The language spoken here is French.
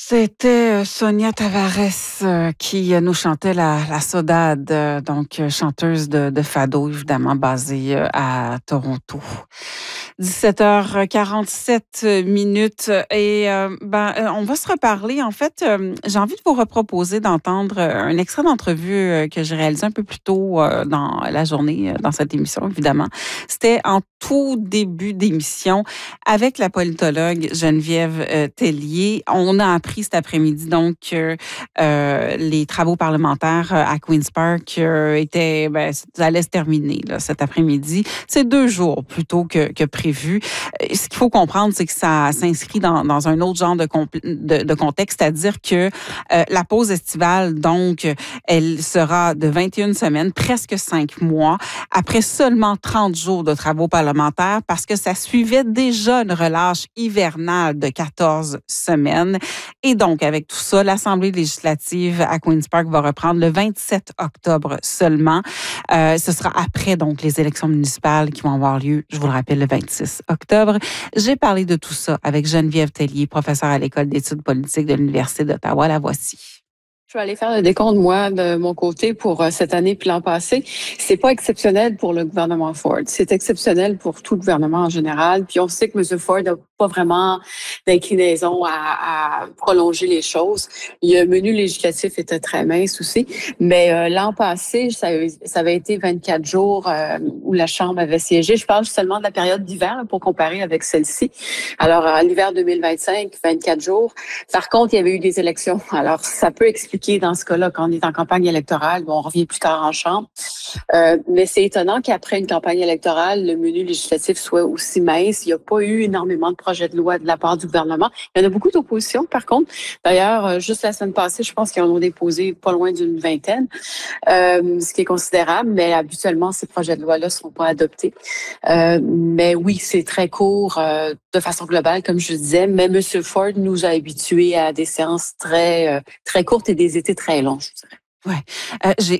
C'était Sonia Tavares qui nous chantait la Saudade, donc chanteuse de fado, évidemment basée à Toronto. 17h47 minutes et on va se reparler. En fait, j'ai envie de vous reproposer d'entendre un extrait d'entrevue que j'ai réalisé un peu plus tôt dans la journée, dans cette émission, évidemment. C'était en tout début d'émission avec la politologue Geneviève Tellier. On a appris cet après-midi donc que les travaux parlementaires à Queen's Park ça allait se terminer là, cet après-midi. C'est 2 jours plus tôt que prévu. Ce qu'il faut comprendre, c'est que ça s'inscrit dans un autre genre de contexte, c'est-à-dire que la pause estivale, donc, elle sera de 21 semaines, presque 5 mois, après seulement 30 jours de travaux parlementaires, parce que ça suivait déjà une relâche hivernale de 14 semaines. Et donc, avec tout ça, l'Assemblée législative à Queen's Park va reprendre le 27 octobre seulement. Ce sera après, donc, les élections municipales qui vont avoir lieu, je vous le rappelle, le 26 octobre. J'ai parlé de tout ça avec Geneviève Tellier, professeure à l'École d'études politiques de l'Université d'Ottawa. La voici. Je vais aller faire le décompte, moi, de mon côté pour cette année puis l'an passé. C'est pas exceptionnel pour le gouvernement Ford. C'est exceptionnel pour tout le gouvernement en général. Puis on sait que M. Ford n'a pas vraiment d'inclinaison à prolonger les choses. Le menu législatif était très mince aussi. Mais l'an passé, ça avait été 24 jours où la Chambre avait siégé. Je parle seulement de la période d'hiver là, pour comparer avec celle-ci. Alors, à l'hiver 2025, 24 jours. Par contre, il y avait eu des élections. Alors, ça peut expliquer dans ce cas-là, quand on est en campagne électorale, on revient plus tard en Chambre. Mais c'est étonnant qu'après une campagne électorale, le menu législatif soit aussi mince. Il n'y a pas eu énormément de projets de loi de la part du gouvernement. Il y en a beaucoup d'oppositions, par contre. D'ailleurs, juste la semaine passée, je pense qu'ils en ont déposé pas loin d'une vingtaine, ce qui est considérable, mais habituellement, ces projets de loi-là ne seront pas adoptés. Mais oui, c'est très court de façon globale, comme je disais, mais M. Ford nous a habitués à des séances très courtes et des étés très longs, je dirais. Ouais,